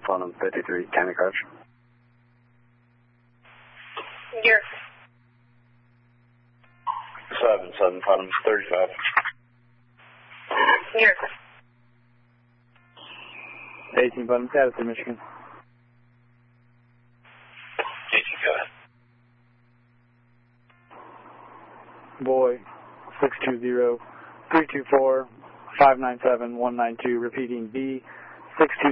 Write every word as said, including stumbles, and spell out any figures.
Plenum fifty-three, Candy Crush. Here. seven seven, Plenum thirty-five. Here. eighteen, Plenum, Addison, Michigan. eighteen, go ahead. Boy, six two zero, three two four, five nine seven, one nine two, repeating B, six two